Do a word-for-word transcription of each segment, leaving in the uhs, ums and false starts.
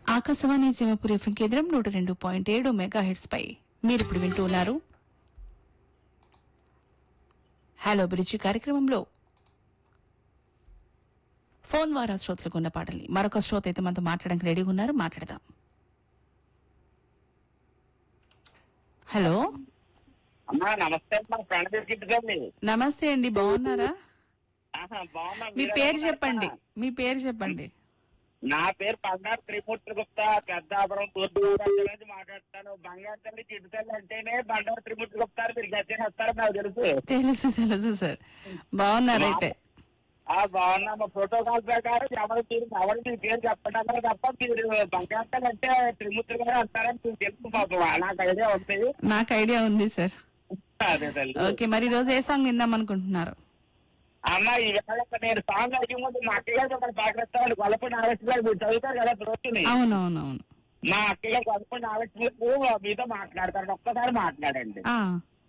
Akashvani Simhapuri FM కేంద్రం నూట రెండు పాయింట్ ఏడు మెగా హెడ్స్ పై మీరు ఇప్పుడు వింటూ ఉన్నారు హలో బ్రిడ్జి కార్యక్రమంలో ఫోన్ ద్వారా శ్రోతలకు ఉన్న పాటల్ని మరొక శ్రోత అయితే మనతో మాట్లాడడానికి రెడీగా ఉన్నారు. మాట్లాడదాం. హలో అమ్మా నమస్తే అమ్మా ప్రణదీప్తి నమస్తే అండి, బాగున్నారా? బాగున్నా. మీ పేరు చెప్పండి, మీ పేరు చెప్పండి. నా పేరు పన్నార్ త్రిమూర్తి గుప్తా, పెద్దాపురం తూర్పుగోదావరి నుంచి మాట్లాడతాను. బంగారు తల్లి చిట్టుతల్లి అంటేనే బండారు త్రిమూర్తి గుప్తా మీరు గచ్చిన వస్తారని నాకు తెలుసు తెలుసు తెలుసు సార్. బాగున్నారైతే? ఆ బాగున్నా. మా ప్రోటోకాల్ ప్రకారం ఎవరు మీరు ఎవరు మీ పేరు చెప్పండి అన్నారు తప్ప మీరు బంగారు తల్లి అంటే త్రిమూర్తి గారు అంటారని మీకు తెలుసు. పాపం నాకు ఐడియా ఉంది. నాకు ఐడియా ఉంది సార్. అదే తల్లి. ఓకే, మరి ఈ రోజు ఏ సాంగ్ విందాం అనుకుంటున్నారు? అన్న ఈ వేళ నేను సాంగ్ అడిగే ముందు మా అక్కయ్య గారు ఒకటి పాటిస్తాను. కొలపండి ఆవేశంగా మీరు చదువుతారు కదా రోజుని. అవునవునవును. మా అక్కయ్య గారు కొలపండి ఆవేశంలో మీతో మాట్లాడతారు, ఒక్కసారి మాట్లాడండి. ఆ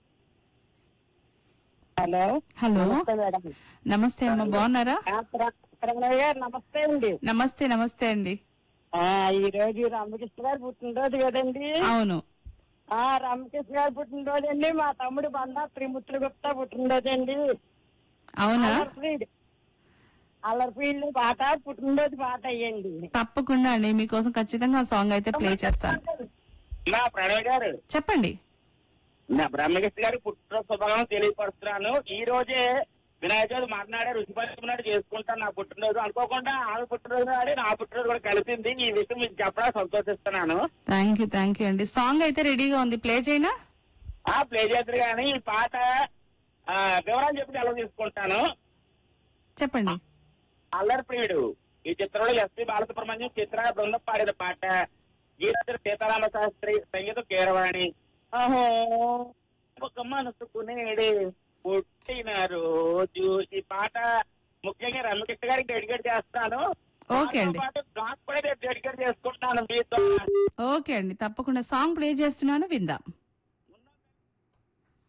హలో హలో నమస్తే మేడం. నమస్తే అమ్మ, బాగున్నారా? గారు నమస్తే అండి. నమస్తే నమస్తే అండి. ఆ ఈ రోజు రామకృష్ణ గారు పుట్టినరోజు కదండి. అవును. ఆ రామకృష్ణ గారు పుట్టినరోజు అండి. మా తమ్ముడు బండా త్రిమూర్తి గుప్తా పుట్టినరోజు అండి. అవునా? అల్లర్ఫీల్డ్ పాట పుట్టినరోజు పాట అయ్యండి. తప్పకుండా అండి, మీకోసం ఖచ్చితంగా సాంగ్ అయితే ప్లే చేస్తాను. నా ప్రణయ్ గారు చెప్పండి. నా బ్రహ్మకృష్ణ గారి పుట్టినరోజు శుభాకాంక్షలు తెలియపరుస్తున్నాను. ఈ రోజే వినాయక చవితి మాట్లాడే రుచి పంచుకున్నాడు చేసుకుంటాను నా పుట్టినరోజు. అనుకోకుండా ఆమె పుట్టినరోజు నాడే నా పుట్టినరోజు కూడా కలిసింది. ఈ విషయం మీకు చెప్పడానికి సంతోషిస్తున్నాను. థ్యాంక్ యూ థ్యాంక్ యూ అండి. సాంగ్ అయితే రెడీగా ఉంది, ప్లే చేయనా? ఆ ప్లే చేద్దరు కానీ ఈ పాట ఆ వివరాలు చెప్పి ఎలా తీసుకుంటాను. చెప్పండి. అల్లరి ప్రియుడు ఈ చిత్రంలో ఎస్పి బాలసుబ్రహ్మణ్యం చిత్ర బృందం పాడిన పాట. గీత సీతారామ శాస్త్రి, సంగీతం కీరవాణి. అహో ఒక మనసుకునేడే పుట్టిన రోజు. ఈ పాట ముఖ్యంగా రమ్యకృష్ణ గారికి డెడికేట్ చేస్తాను. ఓకే అండి. పాటు నాకు కూడా డెడికేట్ చేసుకుంటాను మీతో. ఓకే అండి, తప్పకుండా సాంగ్ ప్లే చేస్తున్నాను, విందాం.